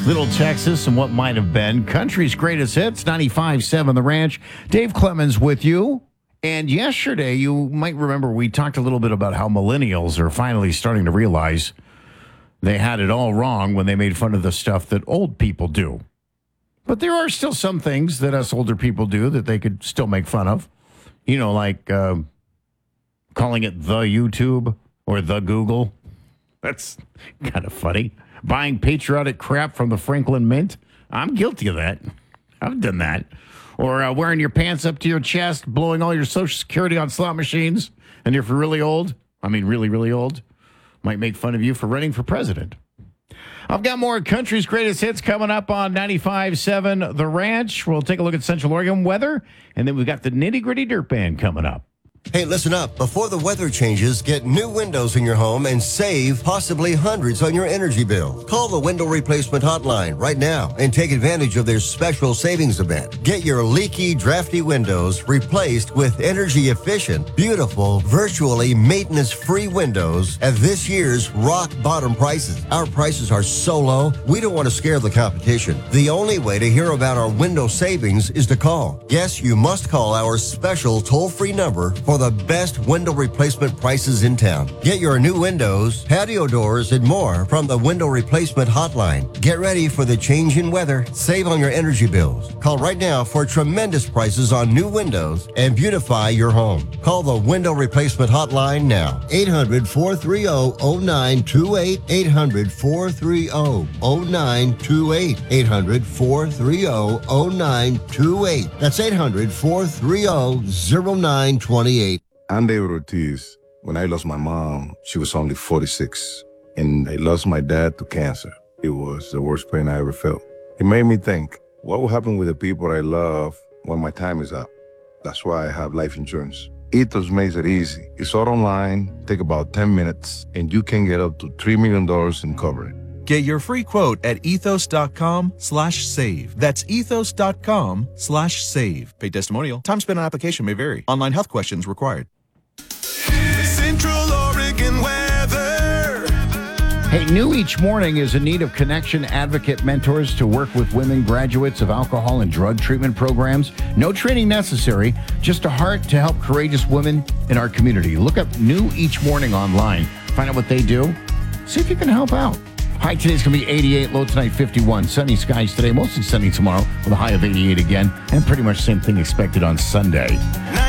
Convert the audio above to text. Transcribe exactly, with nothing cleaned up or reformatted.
Little Texas and what might have been. Country's greatest hits, ninety-five point seven The Ranch. Dave Clemens with you. And yesterday, you might remember we talked a little bit about how millennials are finally starting to realize they had it all wrong when they made fun of the stuff that old people do. But there are still some things that us older people do that they could still make fun of. You know, like uh, calling it the YouTube or the Google. That's kind of funny. Buying patriotic crap from the Franklin Mint. I'm guilty of that. I've done that. Or uh, wearing your pants up to your chest, blowing all your Social Security on slot machines. And if you're really old, I mean really, really old, might make fun of you for running for president. I've got more country's greatest hits coming up on ninety-five point seven The Ranch. We'll take a look at Central Oregon weather. And then we've got the Nitty Gritty Dirt Band coming up. Hey, listen up. Before the weather changes, get new windows in your home and save possibly hundreds on your energy bill. Call the Window Replacement Hotline right now and take advantage of their special savings event. Get your leaky, drafty windows replaced with energy-efficient, beautiful, virtually maintenance-free windows at this year's rock-bottom prices. Our prices are so low, we don't want to scare the competition. The only way to hear about our window savings is to call. Yes, you must call our special toll-free number for the best window replacement prices in town. Get your new windows, patio doors, and more from the Window Replacement Hotline. Get ready for the change in weather. Save on your energy bills. Call right now for tremendous prices on new windows and beautify your home. Call the Window Replacement Hotline now. eight hundred, four three zero, zero nine two eight. eight hundred, four three zero, zero nine two eight. eight hundred, four three zero, zero nine two eight. That's eight hundred, four three zero, zero nine two eight. I'm David Ortiz. When I lost my mom, she was only forty-six, and I lost my dad to cancer. It was the worst pain I ever felt. It made me think, what will happen with the people I love when my time is up? That's why I have life insurance. Ethos makes it easy. It's all online, take about ten minutes, and you can get up to three million dollars in coverage. Get your free quote at ethos.com slash save. That's ethos.com slash save. Paid testimonial. Time spent on application may vary. Online health questions required. Central Oregon weather. Hey, new each morning is in need of Connection Advocate mentors to work with women graduates of alcohol and drug treatment programs. No training necessary, just a heart to help courageous women in our community. Look up New Each Morning online. Find out what they do. See if you can help out. High today's going to be eighty-eight, low tonight fifty-one. Sunny skies today, mostly sunny tomorrow with a high of eighty-eight again. And pretty much same thing expected on Sunday.